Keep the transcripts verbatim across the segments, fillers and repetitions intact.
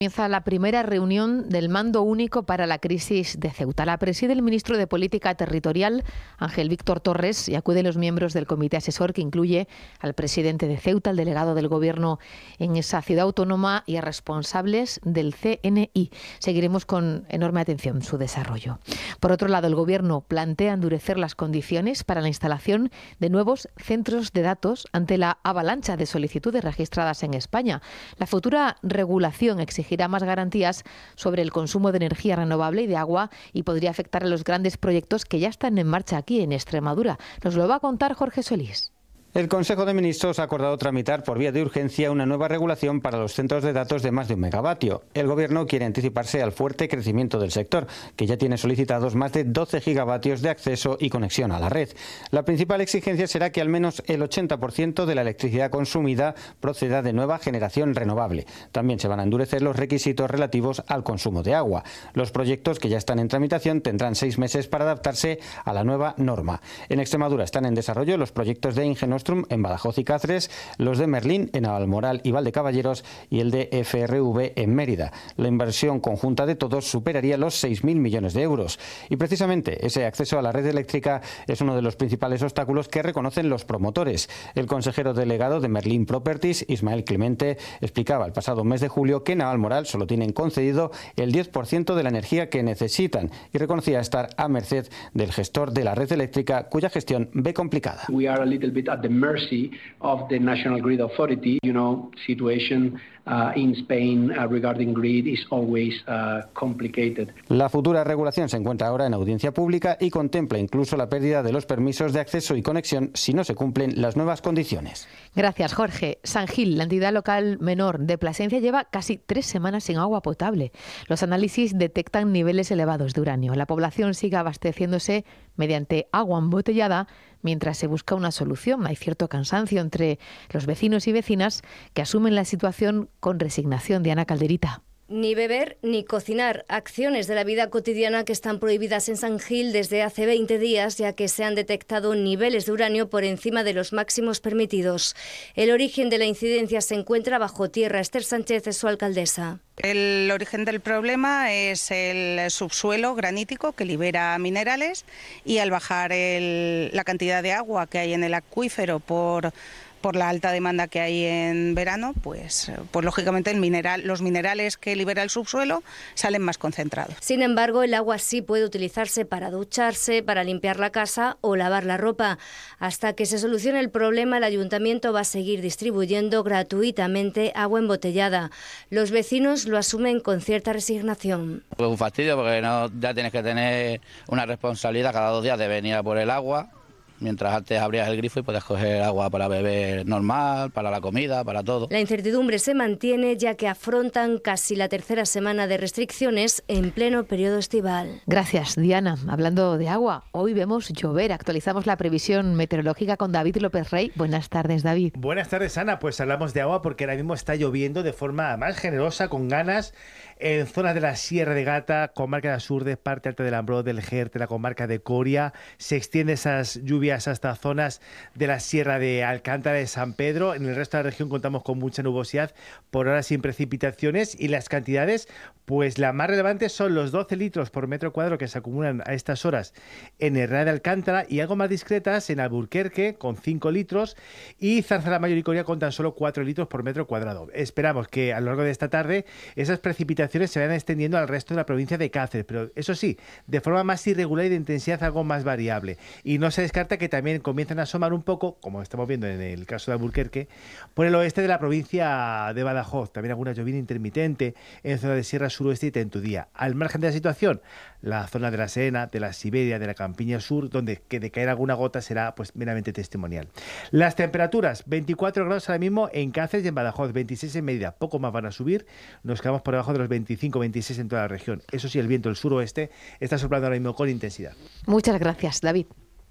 Comienza la primera reunión del Mando Único para la Crisis de Ceuta. La preside el ministro de Política Territorial, Ángel Víctor Torres, y acuden los miembros del comité asesor, que incluye al presidente de Ceuta, el delegado del Gobierno en esa ciudad autónoma y a responsables del C N I. Seguiremos con enorme atención su desarrollo. Por otro lado, el Gobierno plantea endurecer las condiciones para la instalación de nuevos centros de datos ante la avalancha de solicitudes registradas en España. La futura regulación exige irá más garantías sobre el consumo de energía renovable y de agua y podría afectar a los grandes proyectos que ya están en marcha aquí en Extremadura. Nos lo va a contar Jorge Solís. El Consejo de Ministros ha acordado tramitar por vía de urgencia una nueva regulación para los centros de datos de más de un megavatio. El Gobierno quiere anticiparse al fuerte crecimiento del sector, que ya tiene solicitados más de doce gigavatios de acceso y conexión a la red. La principal exigencia será que al menos el ochenta por ciento de la electricidad consumida proceda de nueva generación renovable. También se van a endurecer los requisitos relativos al consumo de agua. Los proyectos que ya están en tramitación tendrán seis meses para adaptarse a la nueva norma. En Extremadura están en desarrollo los proyectos de Ingenostrum en Badajoz y Cáceres, los de Merlín en Almoral y Valdecaballeros y el de F R V en Mérida. La inversión conjunta de todos superaría los seis mil millones de euros. Y precisamente ese acceso a la red eléctrica es uno de los principales obstáculos que reconocen los promotores. El consejero delegado de Merlín Properties, Ismael Clemente, explicaba el pasado mes de julio que en Almoral solo tienen concedido el diez por ciento de la energía que necesitan y reconocía estar a merced del gestor de la red eléctrica, cuya gestión ve complicada. We are a little bit at the mercy of the National Grid Authority. You know, situation uh, in Spain uh, regarding grid is always uh, complicated. La futura regulación se encuentra ahora en audiencia pública y contempla incluso la pérdida de los permisos de acceso y conexión si no se cumplen las nuevas condiciones. Gracias, Jorge. San Gil, la entidad local menor de Plasencia, lleva casi tres semanas sin agua potable. Los análisis detectan niveles elevados de uranio. La población sigue abasteciéndose mediante agua embotellada mientras se busca una solución. Hay cierto cansancio entre los vecinos y vecinas que asumen la situación con resignación. Diana Calderita. Ni beber ni cocinar, acciones de la vida cotidiana que están prohibidas en San Gil desde hace veinte días, ya que se han detectado niveles de uranio por encima de los máximos permitidos. El origen de la incidencia se encuentra bajo tierra. Esther Sánchez es su alcaldesa. El origen del problema es el subsuelo granítico que libera minerales y al bajar el, la cantidad de agua que hay en el acuífero por... por la alta demanda que hay en verano, pues, pues lógicamente el mineral, los minerales que libera el subsuelo salen más concentrados. Sin embargo, el agua sí puede utilizarse para ducharse, para limpiar la casa o lavar la ropa. Hasta que se solucione el problema, el ayuntamiento va a seguir distribuyendo gratuitamente agua embotellada. Los vecinos lo asumen con cierta resignación. Pues un fastidio porque no, ya tienes que tener una responsabilidad cada dos días de venir a por el agua. Mientras antes abrías el grifo y podías coger agua para beber normal, para la comida, para todo. La incertidumbre se mantiene ya que afrontan casi la tercera semana de restricciones en pleno periodo estival. Gracias, Diana. Hablando de agua, hoy vemos llover. Actualizamos la previsión meteorológica con David López Rey. Buenas tardes, David. Buenas tardes, Ana. Pues hablamos de agua porque ahora mismo está lloviendo de forma más generosa, con ganas, en zonas de la Sierra de Gata, comarca de Asurdes, parte alta del Ambrós, del Jerte, la comarca de Coria. Se extienden esas lluvias hasta zonas de la Sierra de Alcántara de San Pedro. En el resto de la región contamos con mucha nubosidad, por ahora sin precipitaciones, y las cantidades, pues la más relevante son los doce litros por metro cuadrado que se acumulan a estas horas en Herrera de Alcántara, y algo más discretas en Alburquerque con cinco litros y Zarzalamayor y Coria con tan solo cuatro litros por metro cuadrado. Esperamos que a lo largo de esta tarde esas precipitaciones se vayan extendiendo al resto de la provincia de Cáceres, pero eso sí, de forma más irregular y de intensidad algo más variable. Y no se descarta que también comienzan a asomar un poco, como estamos viendo en el caso de Alburquerque, por el oeste de la provincia de Badajoz. También alguna lluvia intermitente en zona de Sierra Suroeste y Tentudía. Al margen de la situación, la zona de la Serena, de la Siberia, de la Campiña Sur, donde que de caer alguna gota será pues meramente testimonial. Las temperaturas, veinticuatro grados ahora mismo en Cáceres y en Badajoz, veintiséis en Mérida, poco más van a subir, nos quedamos por debajo de los veinticinco, veintiséis en toda la región. Eso sí, el viento del suroeste está soplando ahora mismo con intensidad. Muchas gracias, David.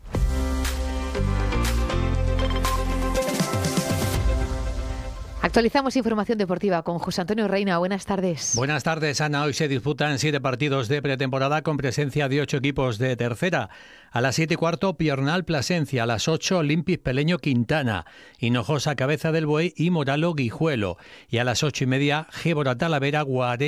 Actualizamos información deportiva con José Antonio Reina. Buenas tardes. Buenas tardes, Ana. Hoy se disputan siete partidos de pretemporada con presencia de ocho equipos de tercera. A las siete y cuarto, Piornal Plasencia. A las ocho, Olimpis Peleño Quintana. Hinojosa Cabeza del Buey y Moralo Guijuelo. Y a las ocho y media, Gébora Talavera Guaré.